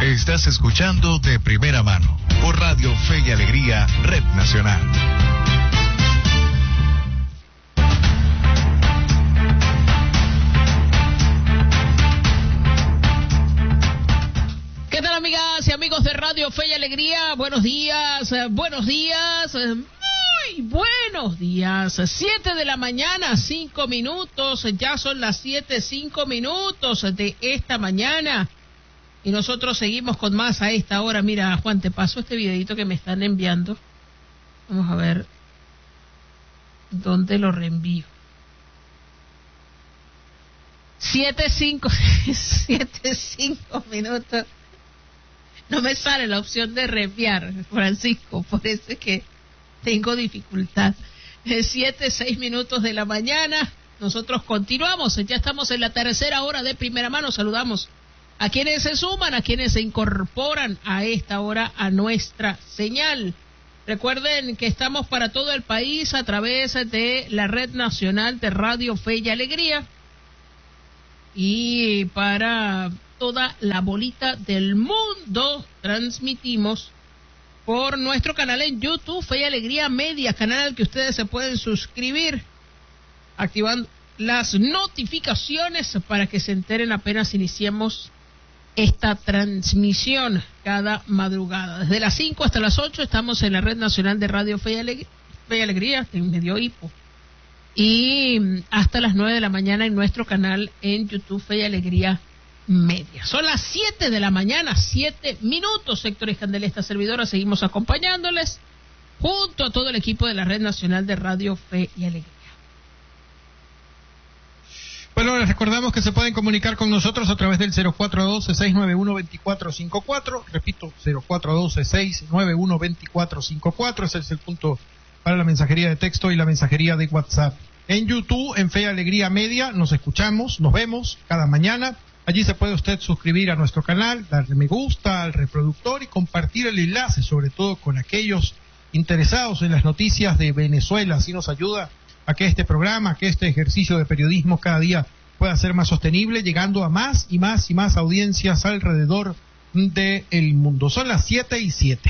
Estás escuchando De Primera Mano por Radio Fe y Alegría, Red Nacional. ¿Qué tal, amigas y amigos de Radio Fe y Alegría? Buenos días, buenos días, muy buenos días. 7 de la mañana, 5 minutos, ya son las 7, 5 minutos de esta mañana. Y nosotros seguimos con más a esta hora. Mira, Juan, te paso este videito que me están enviando. Vamos a ver dónde lo reenvío. 7, 5 minutos. No me sale la opción de reenviar, Francisco, por eso es que tengo dificultad. 7, 6 minutos de la mañana, nosotros continuamos, ya estamos en la tercera hora de Primera Mano. Saludamos a quienes se suman, a quienes se incorporan a esta hora a nuestra señal. Recuerden que estamos para todo el país a través de la Red Nacional de Radio Fe y Alegría y para toda la bolita del mundo transmitimos por nuestro canal en YouTube, Fe y Alegría Media, canal al que ustedes se pueden suscribir, activando las notificaciones para que se enteren apenas iniciemos esta transmisión cada madrugada. Desde las 5 hasta las 8 estamos en la Red Nacional de Radio Fe y Alegría, en medio hipo, y hasta las 9 de la mañana en nuestro canal en YouTube, Fe y Alegría Media. Son las 7 de la mañana, 7 minutos. Héctor Escandel, esta servidora, seguimos acompañándoles junto a todo el equipo de la Red Nacional de Radio Fe y Alegría. Bueno, les recordamos que se pueden comunicar con nosotros a través del 0412-691-2454. Repito, 0412-691-2454. Ese es el punto para la mensajería de texto y la mensajería de WhatsApp. En YouTube, en Fe y Alegría Media, nos escuchamos, nos vemos cada mañana. Allí se puede usted suscribir a nuestro canal, darle me gusta al reproductor y compartir el enlace, sobre todo con aquellos interesados en las noticias de Venezuela. Así nos ayuda a que este programa, que este ejercicio de periodismo cada día pueda ser más sostenible, llegando a más y más y más audiencias alrededor del mundo. Son las 7:07.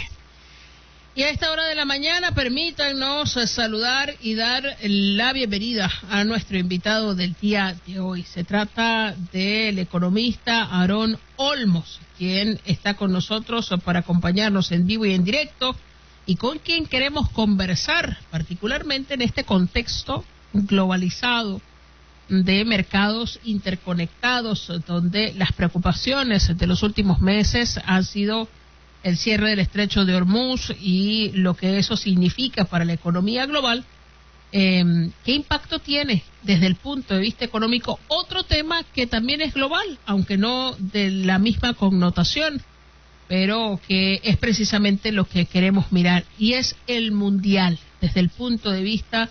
Y a esta hora de la mañana, permítanos saludar y dar la bienvenida a nuestro invitado del día de hoy. Se trata del economista Aarón Olmos, quien está con nosotros para acompañarnos en vivo y en directo, y con quien queremos conversar, particularmente en este contexto globalizado de mercados interconectados, donde las preocupaciones de los últimos meses han sido el cierre del estrecho de Hormuz y lo que eso significa para la economía global. ¿Qué impacto tiene desde el punto de vista económico? Otro tema que también es global, aunque no de la misma connotación, pero que es precisamente lo que queremos mirar, y es el mundial, desde el punto de vista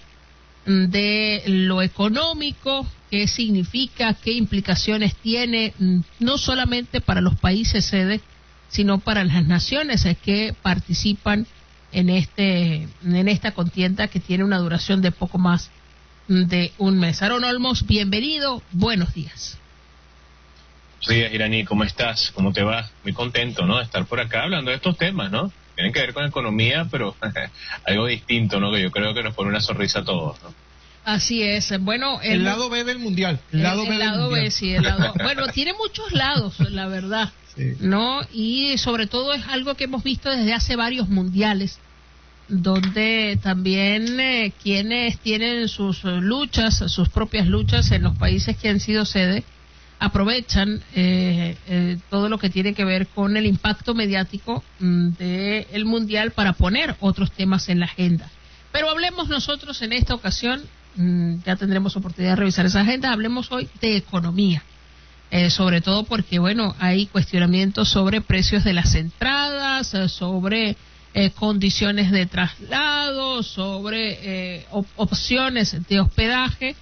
de lo económico, qué significa, qué implicaciones tiene, no solamente para los países sede, sino para las naciones que participan en esta contienda que tiene una duración de poco más de un mes. Aarón Olmos, bienvenido, buenos días. Buenos días, Iraní, ¿cómo estás? ¿Cómo te va? Muy contento, ¿no?, de estar por acá hablando de estos temas, ¿no? Tienen que ver con economía, pero algo distinto, ¿no?, que yo creo que nos pone una sonrisa a todos, ¿no? Así es. Bueno, el lado B del mundial. El lado B, sí, el lado. Bueno, tiene muchos lados, la verdad. Sí. ¿No? Y sobre todo es algo que hemos visto desde hace varios mundiales, donde también quienes tienen sus luchas, sus propias luchas en los países que han sido sede, aprovechan todo lo que tiene que ver con el impacto mediático del mundial para poner otros temas en la agenda. Pero hablemos nosotros en esta ocasión, ya tendremos oportunidad de revisar esa agenda, hablemos hoy de economía. Sobre todo porque, bueno, hay cuestionamientos sobre precios de las entradas, sobre condiciones de traslado, sobre opciones de hospedaje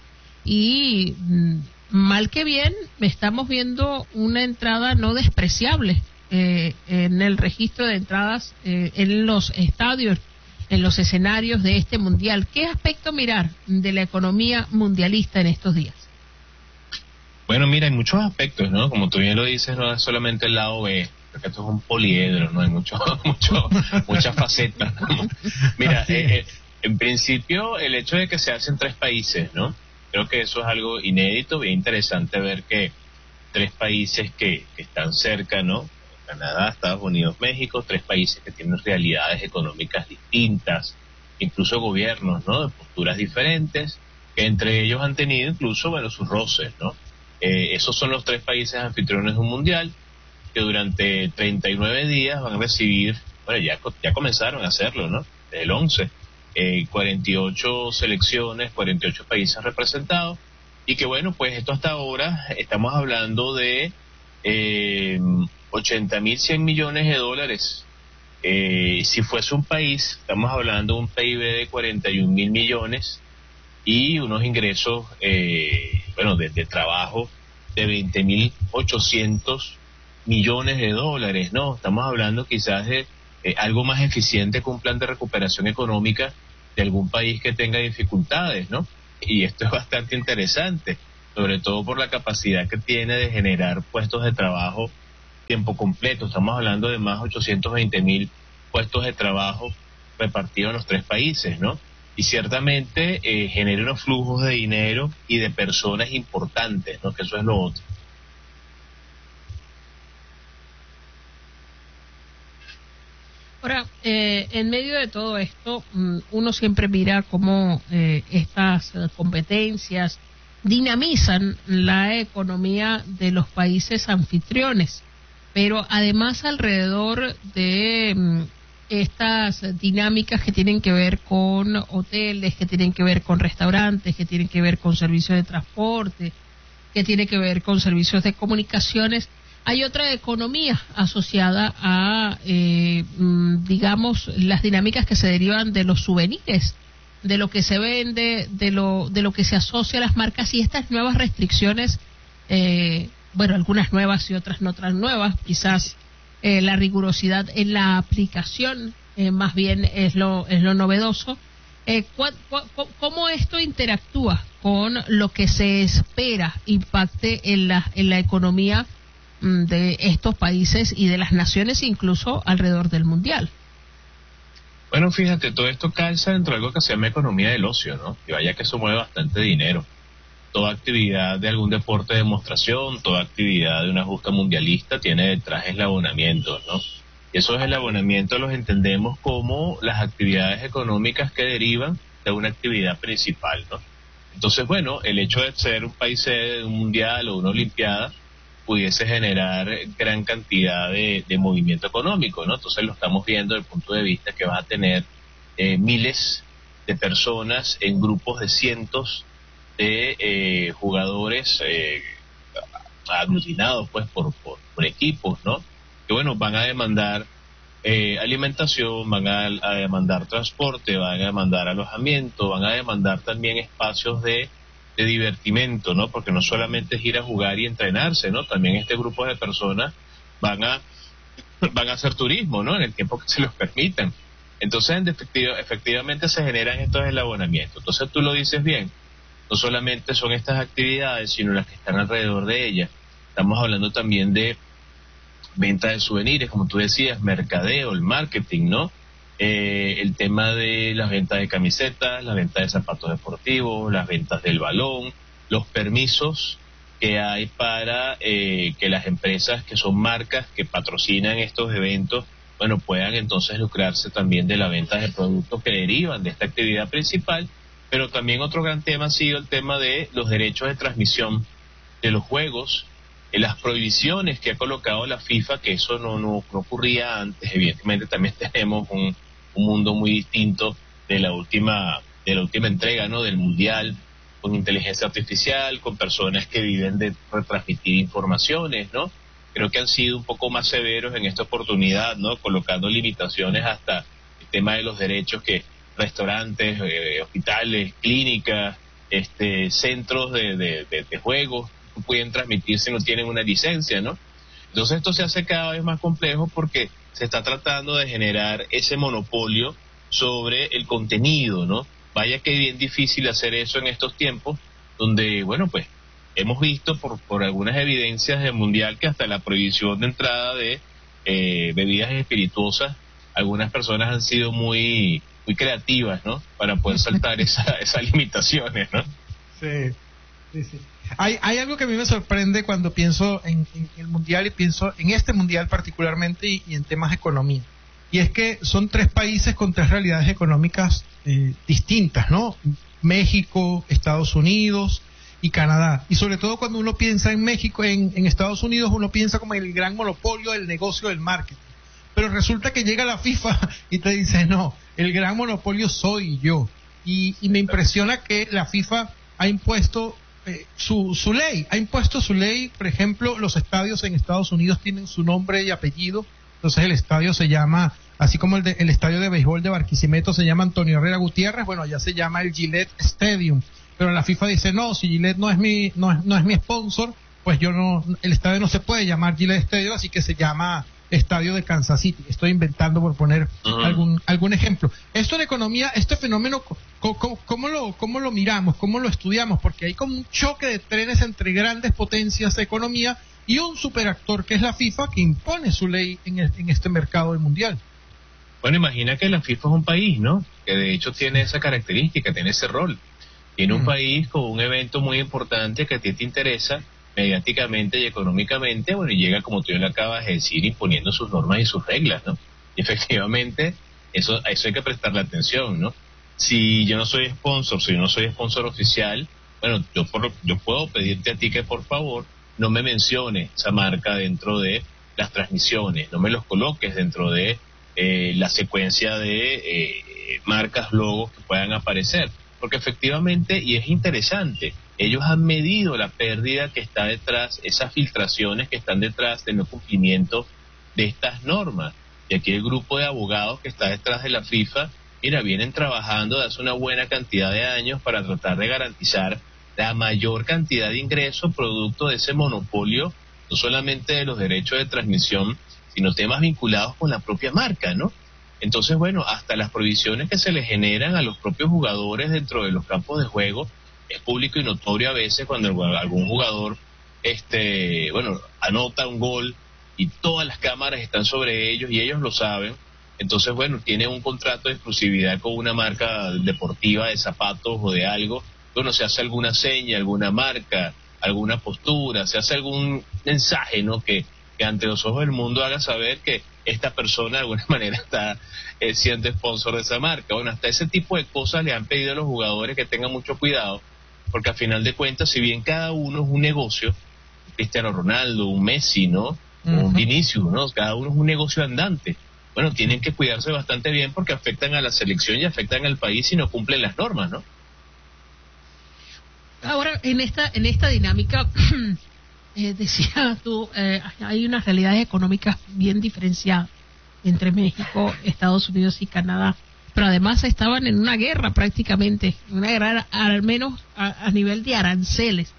y, mal que bien, estamos viendo una entrada no despreciable en el registro de entradas en los estadios, en los escenarios de este mundial. ¿Qué aspecto mirar de la economía mundialista en estos días? Bueno, mira, hay muchos aspectos, ¿no? Como tú bien lo dices, no es solamente el lado B. Creo que esto es un poliedro, ¿no? Hay muchas facetas. Mira, en principio, el hecho de que se hacen 3 países, ¿no? Creo que eso es algo inédito, bien interesante ver que 3 países que están cerca, ¿no? Canadá, Estados Unidos, México, 3 países que tienen realidades económicas distintas, incluso gobiernos, ¿no? De posturas diferentes, que entre ellos han tenido incluso, bueno, sus roces, ¿no? Esos son los 3 países anfitriones de un mundial que durante 39 días van a recibir, bueno, ya comenzaron a hacerlo, ¿no? Desde el 11, 48 selecciones, 48 países representados, y que bueno, pues esto hasta ahora estamos hablando de 80.100 millones de dólares. Si fuese un país, estamos hablando de un PIB de 41.000 millones y unos ingresos, de trabajo de 20.800 millones de dólares, ¿no? Estamos hablando quizás de algo más eficiente que un plan de recuperación económica de algún país que tenga dificultades, ¿no? Y esto es bastante interesante, sobre todo por la capacidad que tiene de generar puestos de trabajo tiempo completo. Estamos hablando de más 820.000 puestos de trabajo repartidos en los 3 países, ¿no? Y ciertamente genera unos flujos de dinero y de personas importantes, ¿no? Que eso es lo otro. Ahora, en medio de todo esto, uno siempre mira cómo estas competencias dinamizan la economía de los países anfitriones, pero además alrededor de estas dinámicas que tienen que ver con hoteles, que tienen que ver con restaurantes, que tienen que ver con servicios de transporte, que tienen que ver con servicios de comunicaciones, hay otra economía asociada a, digamos, las dinámicas que se derivan de los souvenirs, de lo que se vende, de lo que se asocia a las marcas, y estas nuevas restricciones, algunas nuevas y otras no tan nuevas, quizás la rigurosidad en la aplicación más bien es lo novedoso. ¿Cómo esto interactúa con lo que se espera impacte en la economía de estos países y de las naciones, incluso alrededor del mundial? Bueno, fíjate, todo esto calza dentro de algo que se llama economía del ocio, ¿no? Y vaya que eso mueve bastante dinero. Toda actividad de algún deporte de demostración, toda actividad de una justa mundialista tiene detrás eslabonamientos, ¿no? Y esos eslabonamientos los entendemos como las actividades económicas que derivan de una actividad principal, ¿no? Entonces, bueno, el hecho de ser un país sede de un mundial o una olimpiada pudiese generar gran cantidad de movimiento económico, ¿no? Entonces lo estamos viendo desde el punto de vista que va a tener miles de personas en grupos de cientos de jugadores aglutinados pues por equipos, ¿no? Que bueno, van a demandar alimentación, van a demandar transporte, van a demandar alojamiento, van a demandar también espacios de divertimento, ¿no? Porque no solamente es ir a jugar y entrenarse, ¿no? También este grupo de personas van a hacer turismo, ¿no? En el tiempo que se los permitan. Entonces, efectivamente se generan estos eslabonamientos. Entonces, tú lo dices bien, no solamente son estas actividades, sino las que están alrededor de ellas. Estamos hablando también de venta de souvenirs, como tú decías, mercadeo, el marketing, ¿no? El tema de las ventas de camisetas, la venta de zapatos deportivos, las ventas del balón, los permisos que hay para que las empresas que son marcas que patrocinan estos eventos, bueno, puedan entonces lucrarse también de la venta de productos que derivan de esta actividad principal. Pero también otro gran tema ha sido el tema de los derechos de transmisión de los juegos, las prohibiciones que ha colocado la FIFA, que eso no ocurría antes. Evidentemente también tenemos un mundo muy distinto de la última entrega, ¿no? Del mundial, con inteligencia artificial, con personas que viven de retransmitir informaciones, ¿no? Creo que han sido un poco más severos en esta oportunidad, ¿no? Colocando limitaciones hasta el tema de los derechos que restaurantes, hospitales, clínicas, centros de juegos no pueden transmitir si no tienen una licencia, ¿no? Entonces esto se hace cada vez más complejo porque se está tratando de generar ese monopolio sobre el contenido, ¿no? Vaya que es bien difícil hacer eso en estos tiempos, donde, bueno, pues hemos visto por algunas evidencias del mundial que hasta la prohibición de entrada de bebidas espirituosas, algunas personas han sido muy creativas, ¿no? Para poder saltar esas limitaciones, ¿no? Sí. Hay algo que a mí me sorprende cuando pienso en el mundial, y pienso en este mundial particularmente y en temas de economía. Y es que son 3 países con 3 realidades económicas distintas, ¿no? México, Estados Unidos y Canadá. Y sobre todo cuando uno piensa en México, en Estados Unidos, uno piensa como el gran monopolio del negocio del marketing. Pero resulta que llega la FIFA y te dice, no, el gran monopolio soy yo. Y me impresiona que la FIFA ha impuesto su ley. Ha impuesto su ley, por ejemplo, los estadios en Estados Unidos tienen su nombre y apellido. Entonces el estadio se llama, así como el estadio de béisbol de Barquisimeto se llama Antonio Herrera Gutiérrez, bueno, allá se llama el Gillette Stadium. Pero la FIFA dice, no, si Gillette no es mi sponsor, pues el estadio no se puede llamar Gillette Stadium, así que se llama Estadio de Kansas City. Estoy inventando por poner algún ejemplo. Esto de economía, este fenómeno, ¿cómo lo miramos? ¿Cómo lo estudiamos? Porque hay como un choque de trenes entre grandes potencias de economía y un superactor que es la FIFA, que impone su ley en este mercado del mundial. Bueno, imagina que la FIFA es un país, ¿no? Que de hecho tiene esa característica, tiene ese rol. Tiene un país con un evento muy importante que a ti te interesa mediáticamente y económicamente, bueno, y llega, como tú ya le acabas de decir, imponiendo sus normas y sus reglas, ¿no? Y efectivamente, eso hay que prestarle atención, ¿no? Si yo no soy sponsor oficial, bueno, yo puedo pedirte a ti que por favor no me menciones esa marca dentro de las transmisiones, no me los coloques dentro de la secuencia de marcas, logos que puedan aparecer, porque efectivamente, y es interesante, ellos han medido la pérdida que está detrás, esas filtraciones que están detrás del no cumplimiento de estas normas. Y aquí el grupo de abogados que está detrás de la FIFA, mira, vienen trabajando desde hace una buena cantidad de años para tratar de garantizar la mayor cantidad de ingresos producto de ese monopolio, no solamente de los derechos de transmisión, sino temas vinculados con la propia marca, ¿no? Entonces, bueno, hasta las provisiones que se le generan a los propios jugadores dentro de los campos de juego es público y notorio a veces cuando algún jugador, anota un gol y todas las cámaras están sobre ellos y ellos lo saben. Entonces, bueno, tiene un contrato de exclusividad con una marca deportiva de zapatos o de algo. Bueno, se hace alguna seña, alguna marca, alguna postura, se hace algún mensaje, ¿no? Que ante los ojos del mundo haga saber que esta persona de alguna manera está siendo sponsor de esa marca. Bueno, hasta ese tipo de cosas le han pedido a los jugadores que tengan mucho cuidado, porque a final de cuentas, si bien cada uno es un negocio, Cristiano Ronaldo, un Messi, ¿no? Un Vinicius, ¿no? Cada uno es un negocio andante. Bueno, tienen que cuidarse bastante bien porque afectan a la selección y afectan al país si no cumplen las normas, ¿no? Ahora, en esta dinámica, decía tú, hay unas realidades económicas bien diferenciadas entre México, Estados Unidos y Canadá, pero además estaban en una guerra prácticamente, una guerra al menos a nivel de aranceles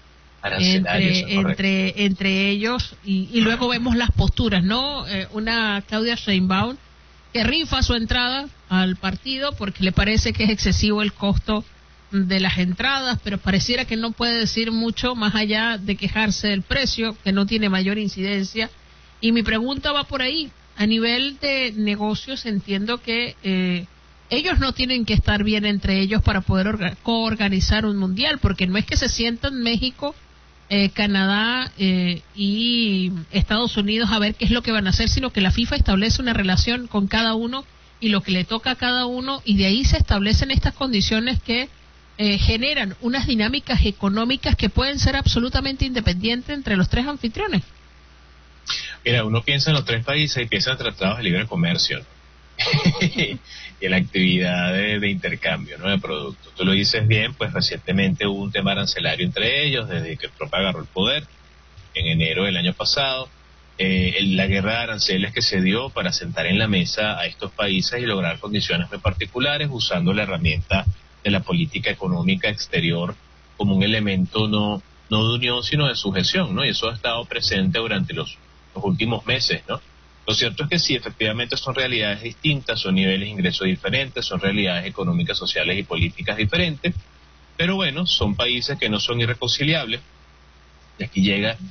entre ellos, y luego vemos las posturas, ¿no? Una Claudia Sheinbaum que rifa su entrada al partido porque le parece que es excesivo el costo de las entradas, pero pareciera que no puede decir mucho más allá de quejarse del precio, que no tiene mayor incidencia. Y mi pregunta va por ahí. A nivel de negocios, entiendo que ellos no tienen que estar bien entre ellos para poder coorganizar un mundial, porque no es que se sientan México, Canadá y Estados Unidos a ver qué es lo que van a hacer, sino que la FIFA establece una relación con cada uno y lo que le toca a cada uno, y de ahí se establecen estas condiciones que generan unas dinámicas económicas que pueden ser absolutamente independientes entre los 3 anfitriones. Mira, uno piensa en los 3 países y piensa en tratados de libre comercio, ¿no? Y en la actividad de intercambio, ¿no? De productos. Tú lo dices bien, pues recientemente hubo un tema arancelario entre ellos desde que Trump agarró el poder en enero del año pasado. La guerra de aranceles que se dio para sentar en la mesa a estos países y lograr condiciones muy particulares usando la herramienta de la política económica exterior como un elemento no de unión sino de sujeción, ¿no? Y eso ha estado presente durante los últimos meses, ¿no? Lo cierto es que sí, efectivamente son realidades distintas, son niveles de ingresos diferentes, son realidades económicas, sociales y políticas diferentes, pero bueno, son países que no son irreconciliables. Y aquí llega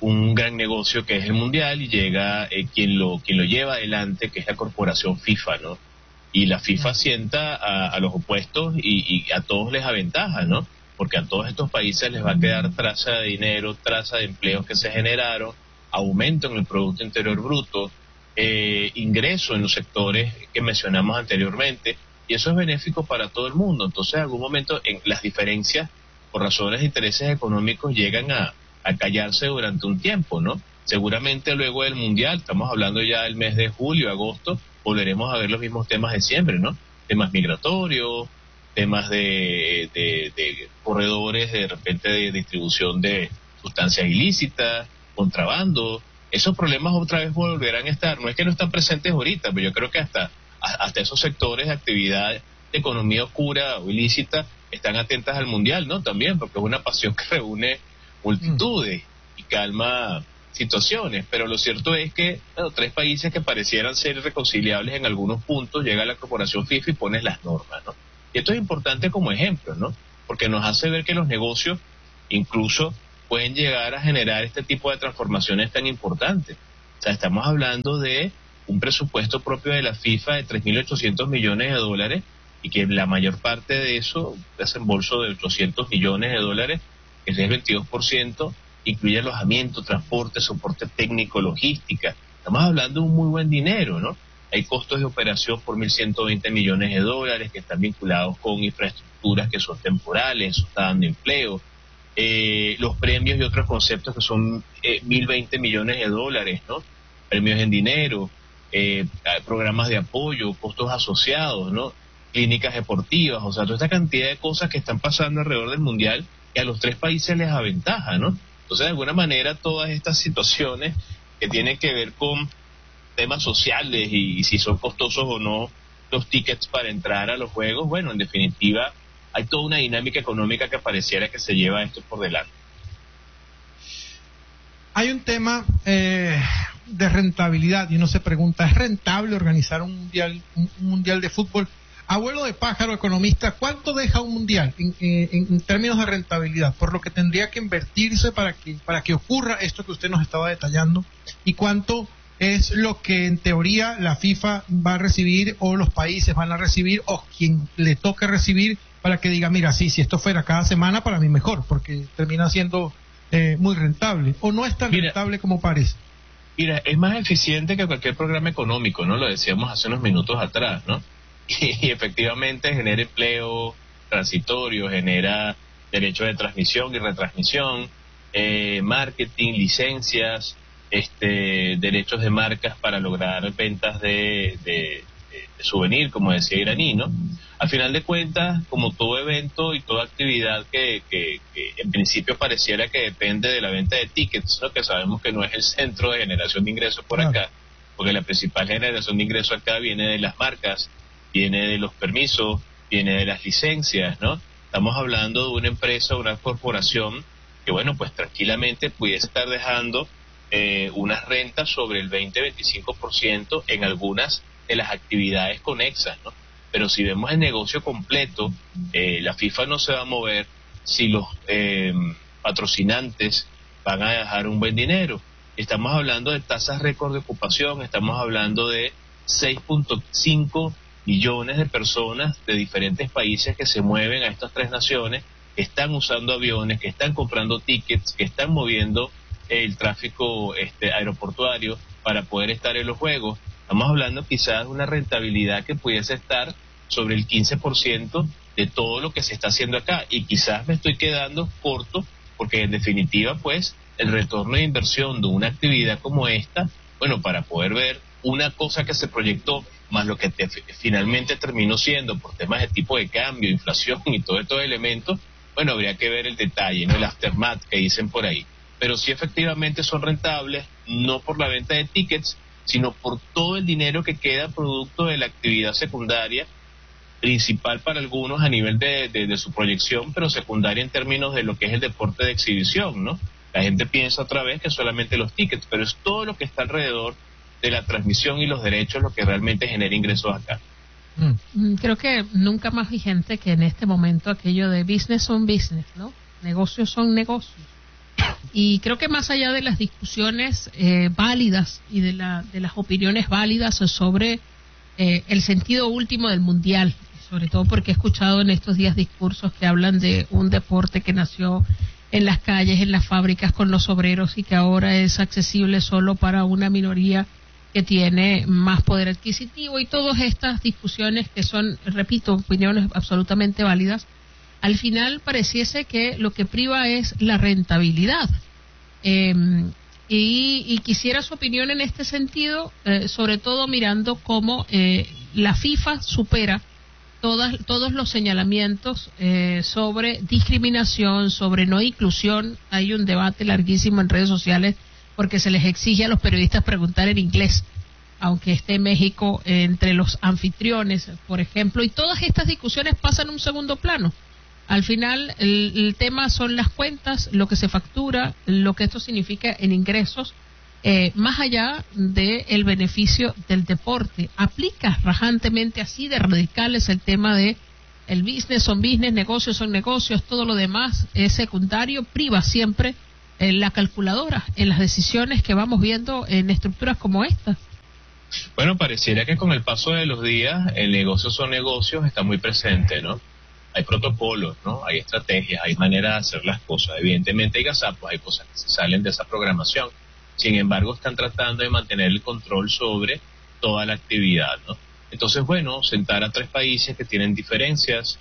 un gran negocio que es el Mundial y llega quien lo lleva adelante, que es la corporación FIFA, ¿no? Y la FIFA sienta a los opuestos y a todos les aventaja, ¿no? Porque a todos estos países les va a quedar traza de dinero, traza de empleos que se generaron, aumento en el Producto Interior Bruto, ingreso en los sectores que mencionamos anteriormente, y eso es benéfico para todo el mundo. Entonces, en algún momento, las diferencias por razones de intereses económicos llegan a callarse durante un tiempo, ¿no? Seguramente luego del Mundial, estamos hablando ya del mes de julio, agosto, volveremos a ver los mismos temas de siempre, ¿no? Temas migratorios, temas de corredores, de repente de distribución de sustancias ilícitas, contrabando. Esos problemas otra vez volverán a estar. No es que no están presentes ahorita, pero yo creo que hasta esos sectores de actividad de economía oscura o ilícita están atentas al Mundial, ¿no? También, porque es una pasión que reúne multitudes y calma situaciones, pero lo cierto es que tres países que parecieran ser irreconciliables en algunos puntos, llega la corporación FIFA y pone las normas, ¿no? Y esto es importante como ejemplo, ¿no? Porque nos hace ver que los negocios incluso pueden llegar a generar este tipo de transformaciones tan importantes. O sea, estamos hablando de un presupuesto propio de la FIFA de 3.800 millones de dólares y que la mayor parte de eso, desembolso de 800 millones de dólares, que es el 22%, incluye alojamiento, transporte, soporte técnico, logística. Estamos hablando de un muy buen dinero, ¿no? Hay costos de operación por 1.120 millones de dólares que están vinculados con infraestructuras que son temporales, eso está dando empleo. Los premios y otros conceptos que son 1.020 millones de dólares, ¿no? Premios en dinero, programas de apoyo, costos asociados, ¿no? Clínicas deportivas, o sea, toda esta cantidad de cosas que están pasando alrededor del Mundial que a los tres países les aventaja, ¿no? Entonces, de alguna manera, todas estas situaciones que tienen que ver con temas sociales y si son costosos o no los tickets para entrar a los juegos, bueno, en definitiva, hay toda una dinámica económica que pareciera que se lleva esto por delante. Hay un tema de rentabilidad y uno se pregunta, ¿es rentable organizar un mundial de fútbol? Abuelo de pájaro, economista, ¿cuánto deja un mundial en términos de rentabilidad? Por lo que tendría que invertirse para que ocurra esto que usted nos estaba detallando, y cuánto es lo que en teoría la FIFA va a recibir o los países van a recibir o quien le toque recibir para que diga, mira, sí, si esto fuera cada semana para mí mejor, porque termina siendo muy rentable, o no es tan rentable como parece. Mira, es más eficiente que cualquier programa económico, ¿no? Lo decíamos hace unos minutos atrás, ¿no? Y efectivamente genera empleo transitorio, genera derechos de transmisión y retransmisión, marketing, licencias, derechos de marcas para lograr ventas de souvenir, como decía Iraní, ¿no? Al final de cuentas, como todo evento y toda actividad que en principio pareciera que depende de la venta de tickets, ¿no? Que sabemos que no es el centro de generación de ingresos por acá, porque la principal generación de ingresos acá viene de las marcas, viene de los permisos, viene de las licencias, ¿no? Estamos hablando de una empresa, una corporación que, bueno, pues tranquilamente pudiese estar dejando unas rentas sobre el 20-25% en algunas de las actividades conexas, ¿no? Pero si vemos el negocio completo, la FIFA no se va a mover si los patrocinantes van a dejar un buen dinero. Estamos hablando de tasas récord de ocupación, estamos hablando de 6.5 millones de personas de diferentes países que se mueven a estas tres naciones, que están usando aviones, que están comprando tickets, que están moviendo el tráfico aeroportuario para poder estar en los juegos. Estamos hablando quizás de una rentabilidad que pudiese estar sobre el 15% de todo lo que se está haciendo acá, y quizás me estoy quedando corto porque en definitiva pues el retorno de inversión de una actividad como esta, bueno, para poder ver una cosa que se proyectó más lo que finalmente terminó siendo por temas de tipo de cambio, inflación y todos estos elementos, bueno, habría que ver el detalle, ¿no? El aftermath que dicen por ahí. Pero sí efectivamente son rentables, no por la venta de tickets, sino por todo el dinero que queda producto de la actividad secundaria, principal para algunos a nivel de su proyección, pero secundaria en términos de lo que es el deporte de exhibición, ¿no? La gente piensa otra vez que solamente los tickets, pero es todo lo que está alrededor de la transmisión y los derechos lo que realmente genera ingresos acá. Creo que nunca más vigente que en este momento aquello de business son business, ¿no? Negocios son negocios. Y creo que más allá de las discusiones válidas y de las opiniones válidas sobre el sentido último del mundial, sobre todo porque he escuchado en estos días discursos que hablan de un deporte que nació en las calles, en las fábricas con los obreros y que ahora es accesible solo para una minoría que tiene más poder adquisitivo, y todas estas discusiones que son, repito, opiniones absolutamente válidas, al final pareciese que lo que priva es la rentabilidad. Y quisiera su opinión en este sentido, sobre todo mirando cómo la FIFA supera todos los señalamientos sobre discriminación, sobre no inclusión. Hay un debate larguísimo en redes sociales porque se les exige a los periodistas preguntar en inglés, aunque esté México entre los anfitriones, por ejemplo, y todas estas discusiones pasan a un segundo plano. Al final, el tema son las cuentas, lo que se factura, lo que esto significa en ingresos, más allá del beneficio del deporte. Aplica rajantemente, así de radicales, el tema de el business son business, negocios son negocios, todo lo demás es secundario, priva siempre la calculadora en las decisiones que vamos viendo en estructuras como esta. Bueno, pareciera que con el paso de los días el negocio son negocios está muy presente, ¿no? Hay protocolos, ¿no? Hay estrategias, hay maneras de hacer las cosas. Evidentemente hay gazapos, hay cosas que se salen de esa programación. Sin embargo, están tratando de mantener el control sobre toda la actividad, ¿no? Entonces, bueno, sentar a tres países que tienen diferencias,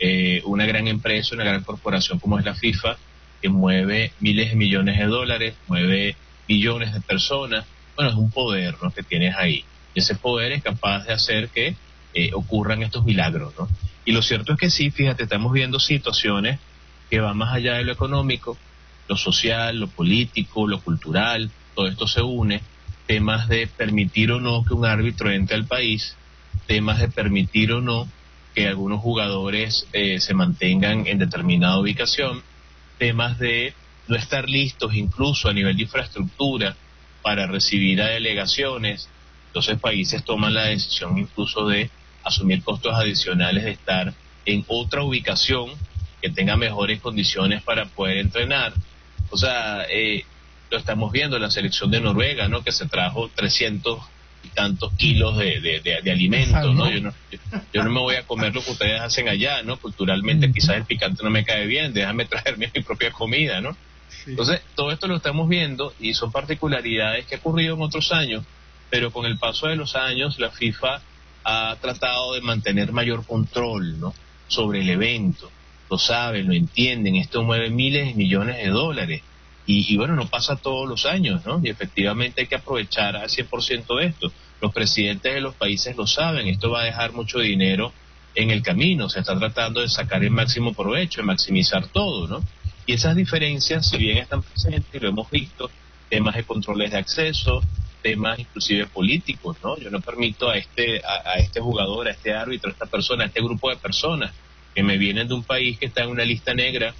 una gran empresa, una gran corporación como es la FIFA, que mueve miles de millones de dólares, mueve millones de personas. Bueno, es un poder, ¿no?, que tienes ahí. Y ese poder es capaz de hacer que ocurran estos milagros, ¿no? Y lo cierto es que sí, fíjate, estamos viendo situaciones que van más allá de lo económico, lo social, lo político, lo cultural, todo esto se une. Temas de permitir o no que un árbitro entre al país, temas de permitir o no que algunos jugadores se mantengan en determinada ubicación, temas de no estar listos incluso a nivel de infraestructura para recibir a delegaciones. Entonces países toman la decisión incluso de asumir costos adicionales de estar en otra ubicación que tenga mejores condiciones para poder entrenar. O sea, lo estamos viendo en la selección de Noruega, ¿no?, que se trajo 300 y tantos kilos de alimentos, ¿no? Yo no me voy a comer lo que ustedes hacen allá, ¿no? Culturalmente quizás el picante no me cae bien, déjame traerme mi propia comida, ¿no? Sí. Entonces, todo esto lo estamos viendo y son particularidades que han ocurrido en otros años, pero con el paso de los años la FIFA ha tratado de mantener mayor control, ¿no?, sobre el evento. Lo saben, lo entienden, esto mueve miles de millones de dólares y bueno, no pasa todos los años, ¿no? Y efectivamente hay que aprovechar al 100% de esto. Los presidentes de los países lo saben, esto va a dejar mucho dinero en el camino, se está tratando de sacar el máximo provecho, de maximizar todo, ¿no? Y esas diferencias, si bien están presentes, y lo hemos visto, temas de controles de acceso, temas inclusive políticos, ¿no? Yo no permito a este jugador, a este árbitro, a esta persona, a este grupo de personas que me vienen de un país que está en una lista negra,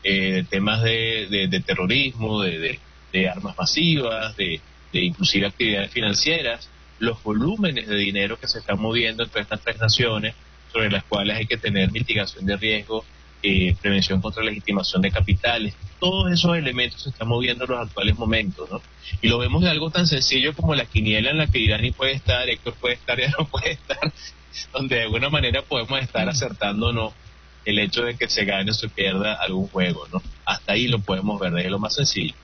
temas de terrorismo, de armas masivas, de inclusive actividades financieras, los volúmenes de dinero que se están moviendo entre estas tres naciones, sobre las cuales hay que tener mitigación de riesgo, prevención contra la legitimación de capitales. Todos esos elementos se están moviendo en los actuales momentos, ¿no? Y lo vemos de algo tan sencillo como la quiniela en la que Irani puede estar, Héctor puede estar, ya no puede estar, donde de alguna manera podemos estar acertando o no el hecho de que se gane o se pierda algún juego, ¿no? Hasta ahí lo podemos ver, desde lo más sencillo.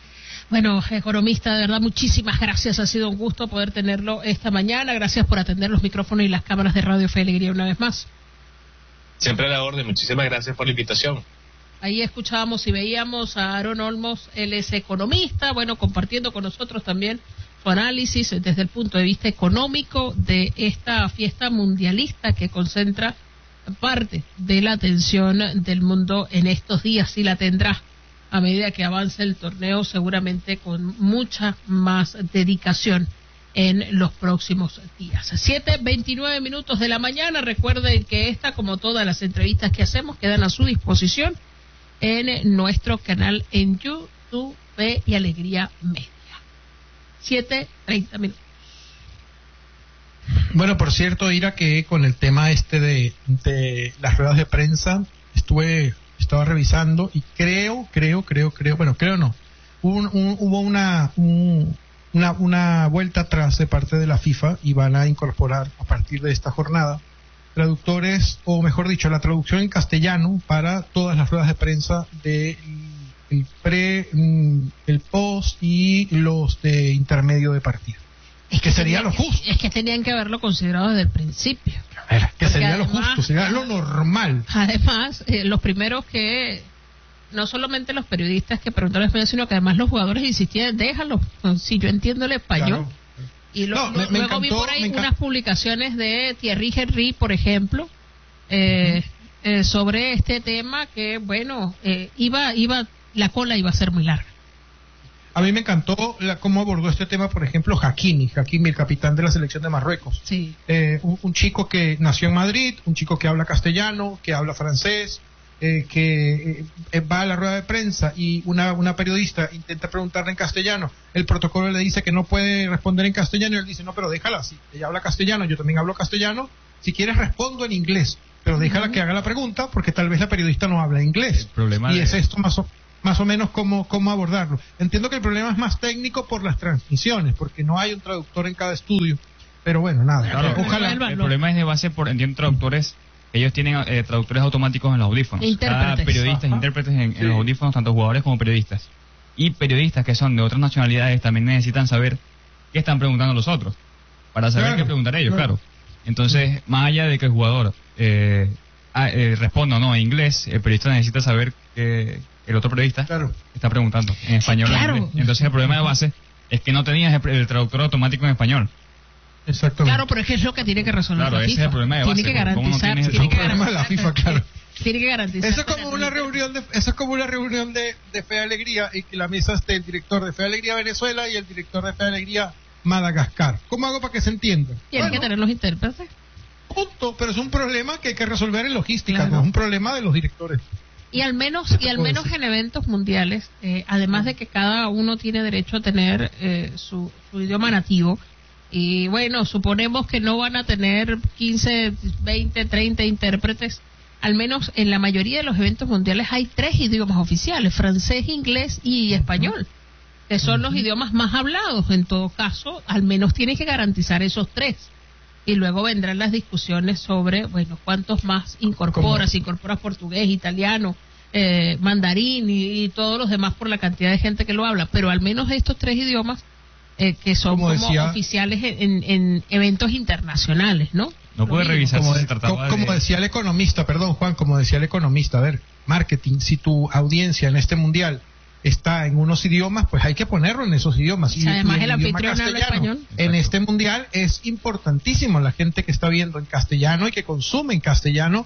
Bueno, economista, de verdad, muchísimas gracias. Ha sido un gusto poder tenerlo esta mañana. Gracias por atender los micrófonos y las cámaras de Radio Fe y Alegría una vez más. Siempre a la orden. Muchísimas gracias por la invitación. Ahí escuchábamos y veíamos a Aaron Olmos, él es economista, bueno, compartiendo con nosotros también su análisis desde el punto de vista económico de esta fiesta mundialista que concentra parte de la atención del mundo en estos días, y la tendrá a medida que avance el torneo, seguramente con mucha más dedicación en los próximos días. 7:29 de la mañana. Recuerden que esta, como todas las entrevistas que hacemos, quedan a su disposición en nuestro canal en YouTube, Fe y Alegría Media. 7:30. Bueno, por cierto, Ira, que con el tema de las ruedas de prensa estaba revisando y creo no, hubo una vuelta atrás de parte de la FIFA y van a incorporar a partir de esta jornada traductores, o mejor dicho, la traducción en castellano para todas las ruedas de prensa de el pre, el post y los de intermedio de partido. Es que sería lo justo. Es que tenían que haberlo considerado desde el principio. Que sería lo justo, sería lo normal. Además, los primeros que, no solamente los periodistas que preguntaron español, sino que además los jugadores insistían, déjalo, si yo entiendo el español. Claro. Y luego vi por ahí unas publicaciones de Thierry Henry, por ejemplo, sobre este tema que, bueno, la cola iba a ser muy larga. A mí me encantó cómo abordó este tema, por ejemplo, Hakimi, el capitán de la selección de Marruecos. Sí. Un chico que nació en Madrid, un chico que habla castellano, que habla francés, que va a la rueda de prensa y una periodista intenta preguntarle en castellano. El protocolo le dice que no puede responder en castellano y él dice, no, pero déjala, si ella habla castellano, yo también hablo castellano, si quieres respondo en inglés, pero déjala que haga la pregunta porque tal vez la periodista no habla inglés. Y es esto más o menos cómo abordarlo. Entiendo que el problema es más técnico por las transmisiones, porque no hay un traductor en cada estudio, pero bueno, nada. Claro, ojalá. El problema es de base entiendo, traductores, ellos tienen traductores automáticos en los audífonos. Cada periodista, intérpretes en los audífonos, tanto jugadores como periodistas. Y periodistas que son de otras nacionalidades también necesitan saber qué están preguntando los otros, para saber qué preguntar ellos, claro. Entonces, más allá de que el jugador responda o no en inglés, el periodista necesita saber que el otro periodista está preguntando en español o en inglés. Entonces el problema de base es que no tenías el traductor automático en español. Exactamente. Claro, pero es que es lo que tiene que resolver la FIFA. Ese es el problema de base. Tiene que garantizar. Ese es el problema de la FIFA, claro. Tiene que garantizar. Eso es como una reunión de Fe y Alegría, y que la mesa esté el director de Fe y Alegría Venezuela y el director de Fe y Alegría Madagascar. ¿Cómo hago para que se entienda? Tienen que tener los intérpretes. Punto, pero es un problema que hay que resolver en logística, no es un problema de los directores. Y al menos en eventos mundiales, además de que cada uno tiene derecho a tener su idioma nativo, y bueno, suponemos que no van a tener 15, 20, 30 intérpretes, al menos en la mayoría de los eventos mundiales hay 3 idiomas oficiales, francés, inglés y español, que son los idiomas más hablados. En todo caso, al menos tienes que garantizar esos 3. Y luego vendrán las discusiones sobre, bueno, cuántos más incorporas, si incorporas portugués, italiano, mandarín y todos los demás por la cantidad de gente que lo habla. Pero al menos estos 3 idiomas que son como oficiales en eventos internacionales, ¿no? No puede revisar si se trataba como decía el economista, perdón Juan, como decía el economista, a ver, marketing, si tu audiencia en este mundial está en unos idiomas, pues hay que ponerlo en esos idiomas. Y además el anfitrión habla español. En este mundial es importantísimo la gente que está viendo en castellano y que consume en castellano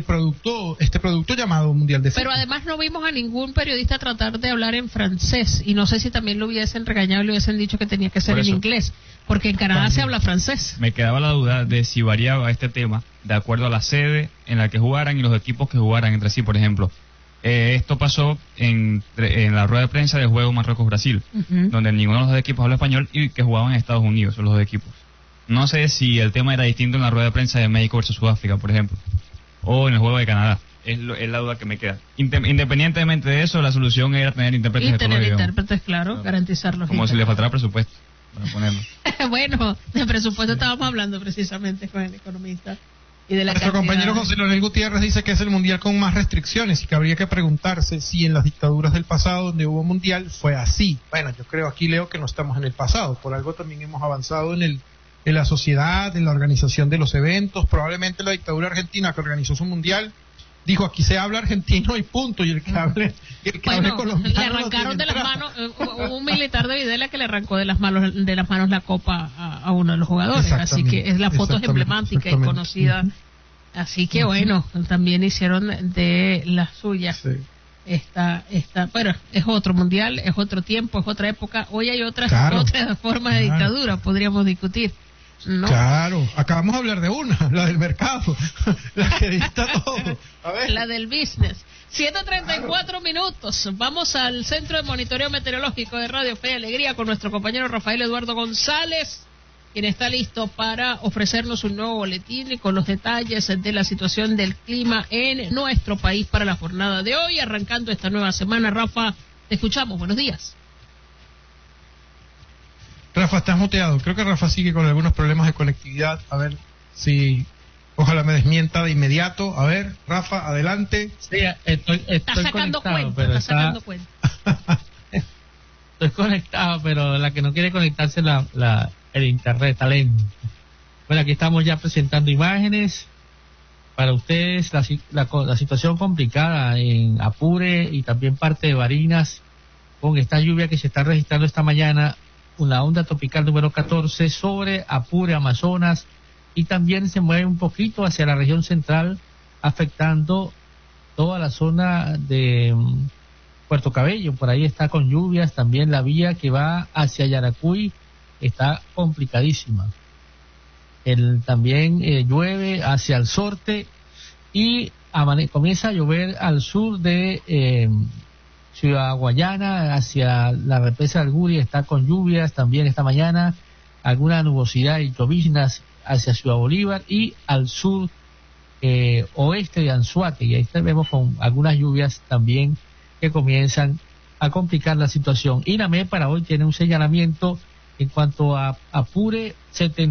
este producto llamado Mundial de Fútbol. Pero además no vimos a ningún periodista tratar de hablar en francés, y no sé si también lo hubiesen regañado y le hubiesen dicho que tenía que ser en inglés, porque en Canadá se habla francés. Me quedaba la duda de si variaba este tema de acuerdo a la sede en la que jugaran y los equipos que jugaran entre sí, por ejemplo. Esto pasó en la rueda de prensa del juego Marruecos-Brasil, donde ninguno de los dos equipos habla español y que jugaban en Estados Unidos, los dos equipos. No sé si el tema era distinto en la rueda de prensa de México versus Sudáfrica, por ejemplo, o en el juego de Canadá. Es la duda que me queda. Independientemente de eso, la solución era tener intérpretes de todos los idiomas. Intérpretes, claro, garantizarlos. Como si le faltara presupuesto para ponerlo. Bueno, de presupuesto estábamos hablando precisamente con el economista. Nuestro compañero José Leonel Gutiérrez dice que es el mundial con más restricciones y que habría que preguntarse si en las dictaduras del pasado donde hubo mundial fue así. Bueno, yo creo aquí leo que no estamos en el pasado, por algo también hemos avanzado en la sociedad, en la organización de los eventos. Probablemente la dictadura argentina que organizó su mundial dijo, aquí se habla argentino y punto, y el que hable colombiano le arrancaron de las manos, un militar de Videla que le arrancó de las manos la copa a uno de los jugadores, así que es la foto emblemática y conocida, así que bueno, también hicieron de las suyas. Bueno, es otro mundial, es otro tiempo, es otra época, hoy hay otras formas de dictadura, podríamos discutir. ¿No? Claro, acabamos de hablar de una, la del mercado, la que dicta todo. A ver. La del business. 7:34 minutos. Vamos al Centro de Monitoreo Meteorológico de Radio Fe y Alegría con nuestro compañero Rafael Eduardo González, quien está listo para ofrecernos un nuevo boletín y con los detalles de la situación del clima en nuestro país para la jornada de hoy, arrancando esta nueva semana. Rafa, te escuchamos. Buenos días. Rafa, estás muteado. Creo que Rafa sigue con algunos problemas de conectividad. A ver si... Ojalá me desmienta de inmediato. A ver, Rafa, adelante. Sí, estoy sacando conectado, cuenta, pero está sacando cuenta. Estoy conectado, pero la que no quiere conectarse el internet está lento. Bueno, aquí estamos ya presentando imágenes para ustedes, la situación complicada en Apure y también parte de Barinas, con esta lluvia que se está registrando esta mañana, una onda tropical número 14 sobre Apure, Amazonas, y también se mueve un poquito hacia la región central, afectando toda la zona de Puerto Cabello. Por ahí está con lluvias, también la vía que va hacia Yaracuy está complicadísima. También llueve hacia el sorte y comienza a llover al sur de Ciudad Guayana, hacia la represa del Guri está con lluvias también esta mañana, alguna nubosidad y lloviznas hacia Ciudad Bolívar y al sur oeste de Anzoátegui. Ahí vemos con algunas lluvias también que comienzan a complicar la situación. INAME para hoy tiene un señalamiento en cuanto a Apure 70